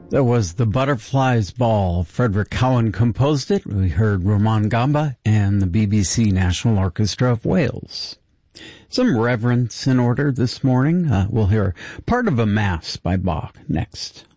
That was The Butterflies Ball. Frederick Cowan composed it. We heard Roman Gamba and the BBC National Orchestra of Wales. Some reverence in order this morning. We'll hear part of a Mass by Bach next.